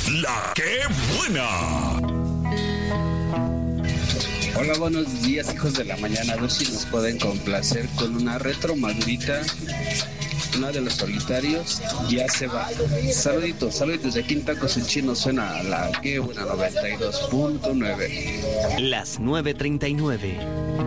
La que buena. Hola, buenos días, hijos de la mañana. A ver si nos pueden complacer con una retro madurita. Una de los solitarios ya se va. Saluditos, saluditos. De aquí en Tacos en Chino suena la que buena 92.9. Las 9:39.